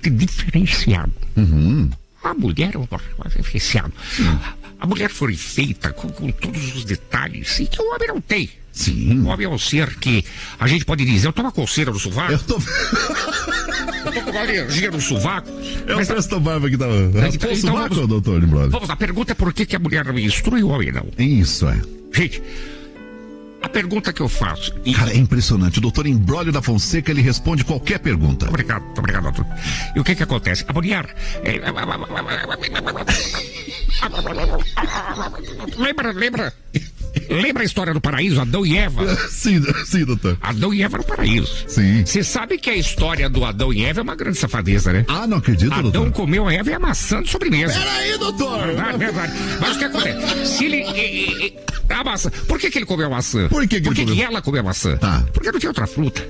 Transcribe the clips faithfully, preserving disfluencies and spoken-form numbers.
bastante diferenciado. Uhum. A mulher é um negócio diferenciado. A mulher foi feita com, com todos os detalhes e que o homem não tem. Sim. O homem é um ser que a gente pode dizer, eu tô uma coceira no sovaco. Eu tô... eu tô com uma alergia no sovaco. É mas o Presto Barba que tava... Então, então, vamos, vamos, doutor Nimbrolli. Vamos, a pergunta é por que, que a mulher não instrui o homem, não? Isso, é. Gente, a pergunta que eu faço... E... Cara, é impressionante. O doutor Imbróglio da Fonseca, ele responde qualquer pergunta. Obrigado, obrigado, doutor. E o que que acontece? A mulher... É... lembra, lembra... Lembra a história do paraíso, Adão e Eva? Sim, sim, doutor. Adão e Eva no paraíso. Sim. Você sabe que a história do Adão e Eva é uma grande safadeza, né? Ah, não acredito, Adão doutor. Adão comeu a Eva e a maçã de sobremesa. Peraí, doutor. Verdade, verdade. Mas o que acontece? Se ele... E, e, a maçã... Por que que ele comeu a maçã? Por que que, Por que, ele que comeu? ela comeu a maçã? Tá. Porque não tinha outra fruta.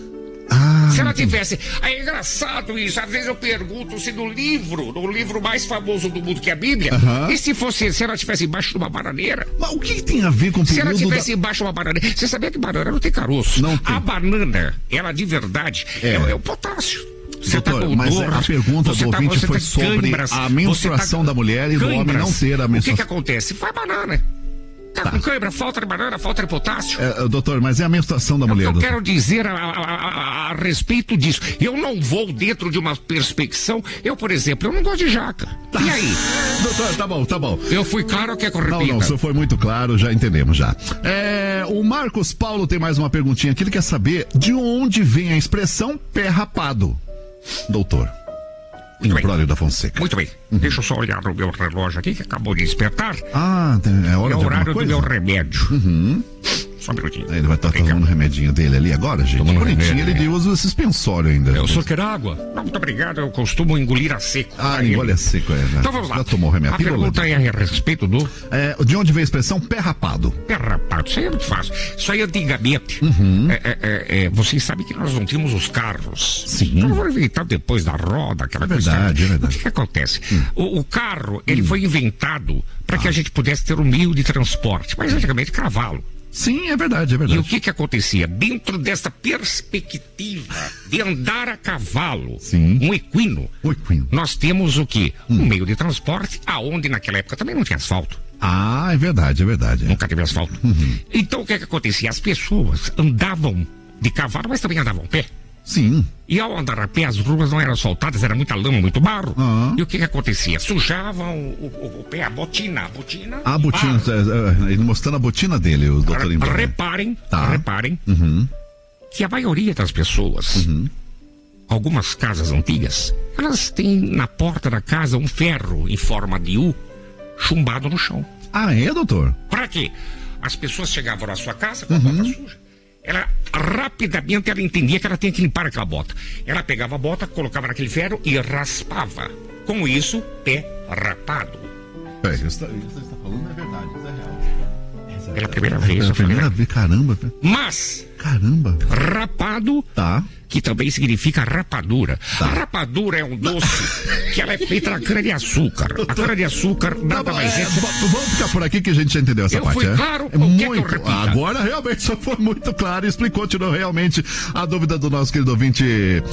Ah, se ela tivesse... É engraçado isso. Às vezes eu pergunto se no livro, no livro mais famoso do mundo, que é a Bíblia, uh-huh. e se fosse, se ela estivesse embaixo de uma bananeira? Mas o que, que tem a ver com o Se ela período estivesse da... embaixo de uma bananeira... Você sabia que banana não tem caroço? Não tem. A banana, ela de verdade, é, é, é o potássio. Você Doutor, tá com mas dor, a pergunta do tá, ouvinte foi tá sobre câimbras, a menstruação tá da mulher e do homem não ter a menstruação. O que que acontece? Vai banana. Tá, tá com câimbra, falta de banana, falta de potássio. É, doutor, mas é a menstruação da é mulher. O que eu doutor. quero dizer a, a, a, a respeito disso. Eu não vou dentro de uma perspecção. Eu, por exemplo, eu não gosto de jaca. Tá. E aí? Doutor, tá bom, tá bom. Eu fui claro ou quer que eu repita? Não, não, o senhor foi muito claro, já entendemos já. É, o Marcos Paulo tem mais uma perguntinha aqui. Ele quer saber de onde vem a expressão pé rapado, doutor. Imbróglio da Fonseca. Muito bem. Uhum. Deixa eu só olhar no meu relógio aqui, que acabou de despertar. Ah, é hora é de o horário coisa? do meu remédio. Uhum. Só um minutinho. Ele vai estar tá tomando o remedinho dele ali agora, gente. Tomando Bonitinho, remédio, ele usa suspensório ainda. Eu só quero água. Não, muito obrigado, eu costumo engolir a seco. Ah, engole a seco, é. Né? Então vamos lá. Já tomou o remédio. A pergunta é a respeito do... É, de onde vem a expressão pé rapado? Pé rapado, isso aí é muito fácil. Isso aí antigamente, uhum. é, é, é, vocês sabem que nós não tínhamos os carros. Sim. Então foram inventados depois da roda, aquela é verdade, coisa. É verdade, O que que acontece? Hum. O, o carro, ele hum. foi inventado para que a gente pudesse ter um meio de transporte, mas antigamente cavalo. Sim, é verdade, é verdade. E o que que acontecia? Dentro dessa perspectiva de andar a cavalo, Sim. um equino, o equino, nós temos o quê? Hum. Um meio de transporte, aonde naquela época também não tinha asfalto. Ah, é verdade, é verdade. Nunca teve asfalto. Uhum. Então o que que acontecia? As pessoas andavam de cavalo, mas também andavam a pé. Sim. E ao andar a pé, as ruas não eram asfaltadas, era muita lama, muito barro. Uhum. E o que que acontecia? Sujavam o, o, o pé, a botina, a botina. A botina, ah, ele mostrando a botina dele, o doutor Imbróglio. Reparem, tá. reparem, uhum. que a maioria das pessoas, uhum. algumas casas antigas, elas têm na porta da casa um ferro em forma de U, chumbado no chão. Ah, é, doutor? Pra quê? As pessoas chegavam na sua casa com a uhum. bota suja. Ela, rapidamente, ela entendia que ela tinha que limpar aquela bota. Ela pegava a bota, colocava naquele ferro e raspava. Com isso, pé rapado. É, isso que você está falando é verdade, isso é real. Pela primeira vez. Pela primeira vez, caramba. Mas, caramba. Rapado, tá. que também significa rapadura. Tá. A rapadura é um doce que ela é feita na cana-de-açúcar. A cana-de-açúcar nada tá, mais é... é... Vamos ficar por aqui que a gente já entendeu essa eu parte. fui é? claro, é o muito... que é que eu repito? Agora realmente só foi muito claro e explicou, tirou realmente a dúvida do nosso querido ouvinte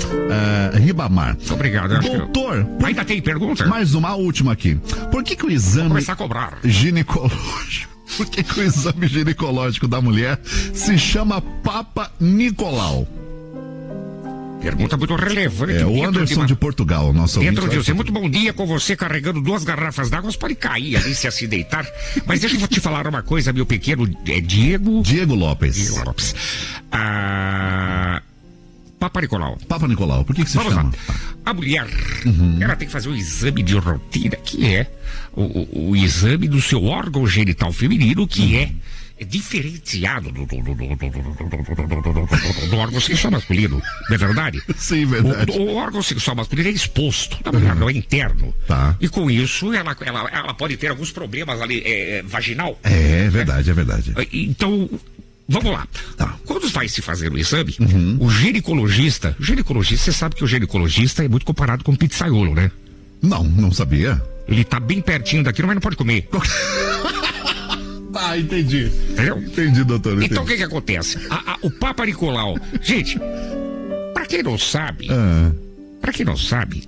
uh, Ribamar. Obrigado. Doutor, eu... ainda tem pergunta? Mais uma última aqui. Por que que o exame... Vou começar a cobrar. Ginecológico... Por que que o exame ginecológico da mulher se chama Papa Nicolau? Pergunta muito relevante. É, o Anderson de, uma... de Portugal, nosso Dentro ouvinte. de você, muito bom dia com você carregando duas garrafas d'água, você pode cair ali, se acidentar. Mas deixa eu te falar uma coisa, meu pequeno é Diego... Diego Lopes. Diego Lopes. Ah... Papa Nicolau. Papa Nicolau, por que que se Vamos chama? Lá. A mulher, uhum. ela tem que fazer um exame de rotina, que é o, o, o exame do seu órgão genital feminino, que uhum. é, é diferenciado do, do, do, do, do, do, do órgão sexual masculino, não é verdade? Sim, verdade. O, o órgão sexual masculino é exposto, na verdade, não é interno. Tá. E com isso, ela, ela, ela pode ter alguns problemas ali, é, vaginal. É, é verdade, é, é verdade. Então... Vamos lá. Tá. Quando vai se fazer o exame, uhum. o ginecologista, o ginecologista, você sabe que o ginecologista é muito comparado com o pizzaiolo, né? Não, não sabia. Ele tá bem pertinho daquilo, mas não pode comer. Ah, entendi. Entendeu? Entendi, doutor. Entendi. Então o que que acontece? A, a, o Papa Nicolau, gente, pra quem não sabe, ah. pra quem não sabe,